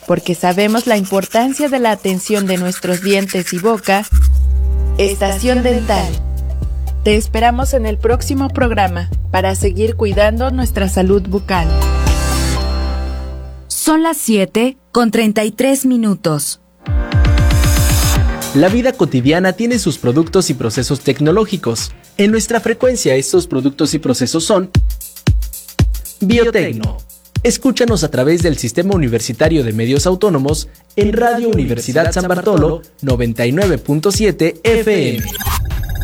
porque sabemos la importancia de la atención de nuestros dientes y boca. Estación Dental. Te esperamos en el próximo programa para seguir cuidando nuestra salud bucal. Son las 7:33. La vida cotidiana tiene sus productos y procesos tecnológicos. En nuestra frecuencia, estos productos y procesos son Biotecno. Escúchanos a través del Sistema Universitario de Medios Autónomos en Radio Universidad San Bartolo 99.7 FM.